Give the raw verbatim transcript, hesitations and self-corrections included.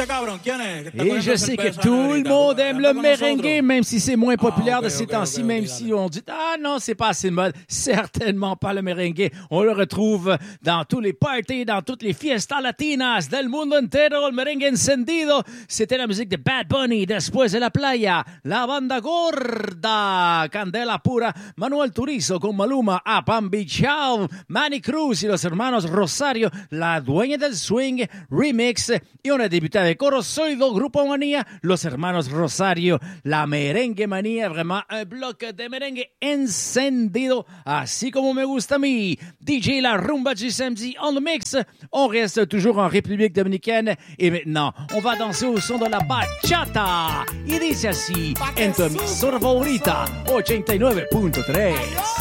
este cabrón, ¿quién es? Et je sais que tout le monde aime le merengue, même si c'est moins populaire de ces temps-ci, même si on dit « Ah non, c'est pas assez de mode ». Certainement pas le merengue. On le retrouve dans tous les parties, dans toutes les fiestas latinas del mundo entero. Le merengue encendido. C'était la musique de Bad Bunny, Después de la Playa, La Banda Gorda, Candela Pura, Manuel Turizo con Maluma, Apambi Chao, Manny Cruz y los hermanos Rosario, La Dueña del Swing, Remix. Y on a débuté avec Orosoido, Grupo Manía, los hermanos Rosario, La Merengue Manía, vraiment un bloc de merengue encendido, así como me gusta a mí. D J La Rumba du samedi on the mix. On reste toujours en République dominicaine et maintenant, on va danser au son de la bachata. Y dice así, en tu emisora favorita, ochenta y nueve punto tres.